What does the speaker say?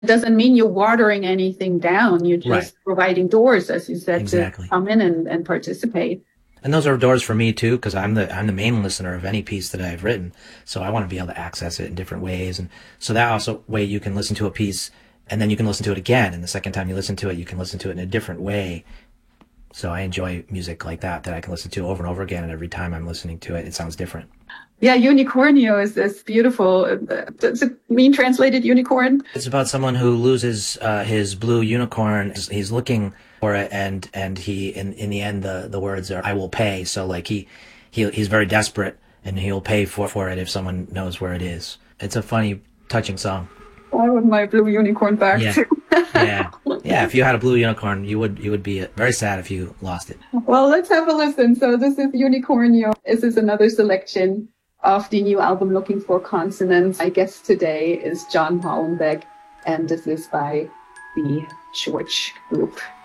It doesn't mean you're watering anything down. You're Right. just providing doors, as you said, to Exactly. come in and participate. And those are doors for me too, because I'm the main listener of any piece that I've written. So I want to be able to access it in different ways. And so that also way you can listen to a piece and then you can listen to it again. And the second time you listen to it, you can listen to it in a different way. So I enjoy music like that I can listen to over and over again. And every time I'm listening to it, it sounds different. Yeah, unicornio is this beautiful. Does it mean translated unicorn? It's about someone who loses his blue unicorn. He's looking for it, and he in the end the words are "I will pay." So like he's very desperate, and he'll pay for it if someone knows where it is. It's a funny, touching song. I want my blue unicorn back Yeah, too. yeah, yeah. If you had a blue unicorn, you would be very sad if you lost it. Well, let's have a listen. So this is Unicornio. This is another selection of the new album, Looking for Consonants. My guest today is John Hollenbeck, and this is by the George Group.